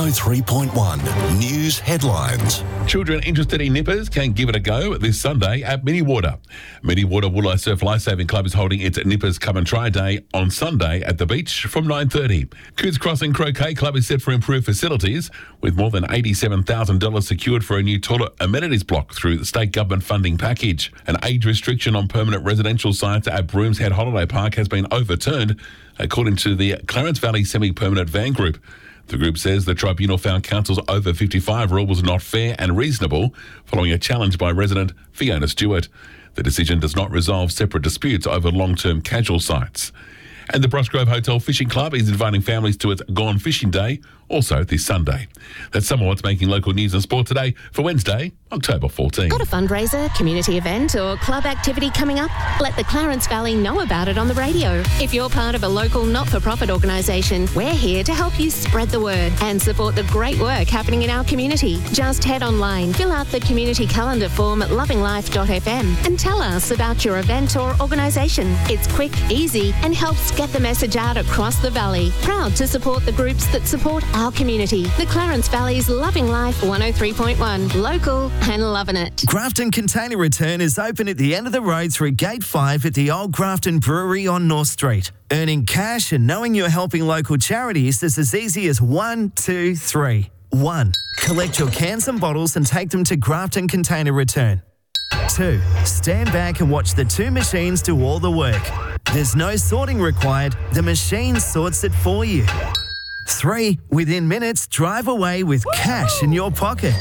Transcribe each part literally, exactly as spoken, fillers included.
oh three point one News Headlines. Children interested in nippers can give it a go this Sunday at Miniwater. Miniwater Woolo Surf Lifesaving Club is holding its Nippers Come and Try Day on Sunday at the beach from nine thirty. Coots Crossing Croquet Club is set for improved facilities with more than eighty-seven thousand dollars secured for a new toilet amenities block through the state government funding package. An age restriction on permanent residential sites at Brooms Head Holiday Park has been overturned, according to the Clarence Valley Semi-Permanent Van Group. The group says the tribunal found council's over fifty-five rule was not fair and reasonable following a challenge by resident Fiona Stewart. The decision does not resolve separate disputes over long-term casual sites. And the Brusgrove Hotel Fishing Club is inviting families to its Gone Fishing Day, also this Sunday. That's some of what's making local news and sport today for Wednesday, October fourteenth. Got a fundraiser, community event or club activity coming up? Let the Clarence Valley know about it on the radio. If you're part of a local not-for-profit organisation, we're here to help you spread the word and support the great work happening in our community. Just head online, fill out the community calendar form at loving life dot f m and tell us about your event or organisation. It's quick, easy and helps get the message out across the valley. Proud to support the groups that support our community. The Clarence Valley's Loving Life one oh three point one. Local and loving it. Grafton Container Return is open at the end of the road through Gate five at the Old Grafton Brewery on North Street. Earning cash and knowing you're helping local charities is as easy as one, two, three. One, collect your cans and bottles and take them to Grafton Container Return. Two, stand back and watch the two machines do all the work. There's no sorting required. The machine sorts it for you. Three, within minutes, drive away with cash in your pocket.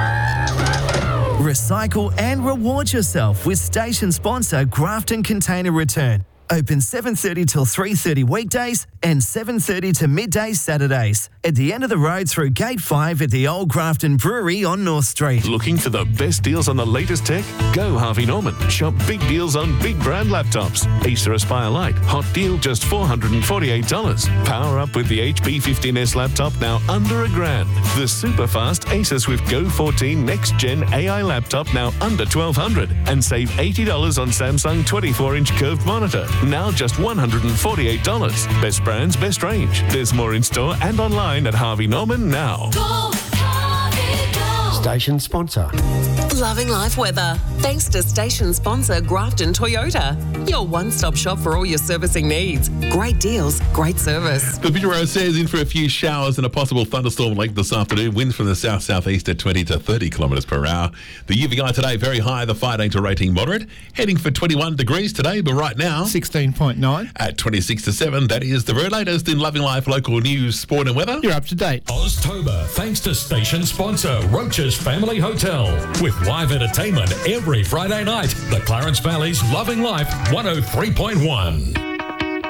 Recycle and reward yourself with station sponsor Grafton Container Return. Open seven thirty till three thirty weekdays and seven thirty to midday Saturdays. At the end of the road through Gate five at the Old Grafton Brewery on North Street. Looking for the best deals on the latest tech? Go Harvey Norman. Shop big deals on big brand laptops. Acer Aspire Lite. Hot deal just four hundred forty-eight dollars. Power up with the H P fifteen S laptop now under a grand. The super fast Acer Swift Go fourteen Next Gen A I laptop now under twelve hundred dollars. And save eighty dollars on Samsung twenty-four inch curved monitor. Now just one hundred forty-eight dollars. Best brands, best range. There's more in store and online at Harvey Norman now. Go, Harvey, go. Station sponsor. Loving life weather. Thanks to station sponsor Grafton Toyota. Your one-stop shop for all your servicing needs. Great deals, great service. The Bureau says in for a few showers and a possible thunderstorm late this afternoon. Winds from the south-southeast at twenty to thirty kilometres per hour. The U V I today very high, the fire danger rating moderate. Heading for twenty-one degrees today, but right now sixteen point nine. At twenty-six to seven. That is the very latest in Loving Life local news, sport and weather. You're up to date. Oztober, thanks to station sponsor Roach's Family Hotel. With live entertainment every Friday night. The Clarence Valley's Loving Life one oh three point one.